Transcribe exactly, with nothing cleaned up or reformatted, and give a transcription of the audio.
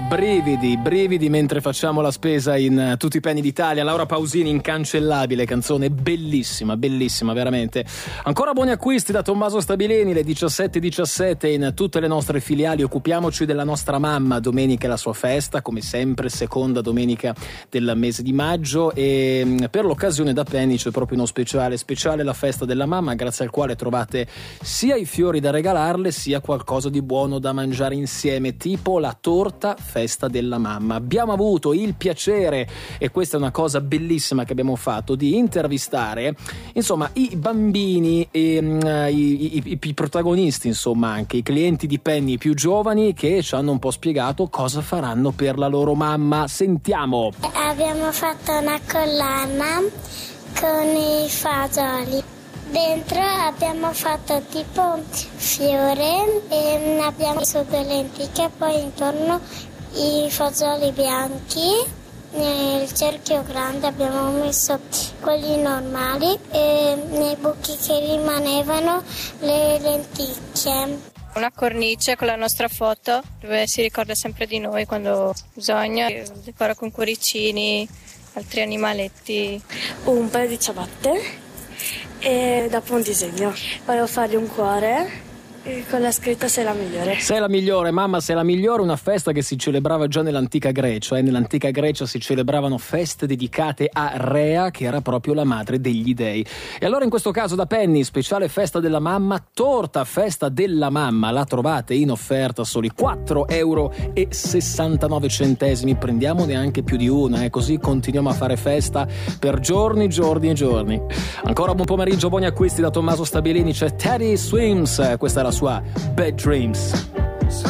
brividi, brividi mentre facciamo la spesa in uh, tutti i penny d'Italia. Laura Pausini, Incancellabile, canzone bellissima, bellissima veramente. Ancora buoni acquisti da Tommaso Stabilini, le diciassette e diciassette in tutte le nostre filiali. Occupiamoci della nostra mamma, domenica è la sua festa, come sempre seconda domenica del mese di maggio, e um, per l'occasione da Penny c'è proprio uno speciale, speciale la festa della mamma, grazie al quale trovate sia i fiori da regalarle sia qualcosa di buono da mangiare insieme, tipo la torta festa della mamma. Abbiamo avuto il piacere, e questa è una cosa bellissima che abbiamo fatto, di intervistare insomma i bambini e uh, i, i, i protagonisti, insomma anche i clienti di Penny più giovani, che ci hanno un po' spiegato cosa faranno per la loro mamma. Sentiamo. Abbiamo fatto una collana con i fagioli. Dentro abbiamo fatto tipo fiore e abbiamo messo due lenticchie, poi intorno i fagioli bianchi, nel cerchio grande abbiamo messo quelli normali e nei buchi che rimanevano le lenticchie. Una cornice con la nostra foto dove si ricorda sempre di noi quando bisogna, decora con cuoricini, altri animaletti. Un paio di ciabatte e dopo un disegno. Volevo fargli un cuore con la scritta "sei la migliore". Sei la migliore, mamma, sei la migliore. Una festa che si celebrava già nell'antica Grecia, e eh? nell'antica Grecia si celebravano feste dedicate a Rea, che era proprio la madre degli dei. E allora in questo caso da Penny, speciale festa della mamma, torta festa della mamma, la trovate in offerta soli quattro euro e sessantanove centesimi. Prendiamo neanche più di una, eh? Così continuiamo a fare festa per giorni, giorni e giorni. Ancora buon pomeriggio, buoni acquisti da Tommaso Stabilini. C'è Teddy Swims, questa è la sua Bad Dreams.